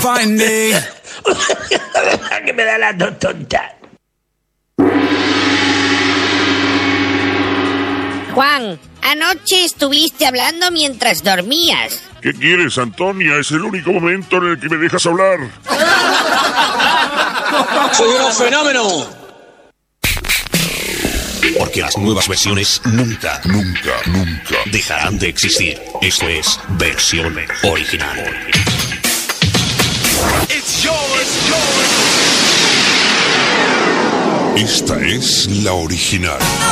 find me. Que me da la tonta. Juan, anoche estuviste hablando mientras dormías. ¿Qué quieres, Antonia? Es el único momento en el que me dejas hablar. ¡Soy un fenómeno! Porque las nuevas versiones nunca dejarán de existir. Esto es versión original. Esta es la original.